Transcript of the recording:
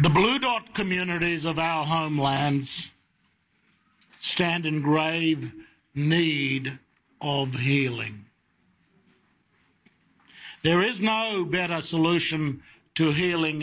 The Blue Dot communities of our homelands stand in grave need of healing. There is no better solution to healing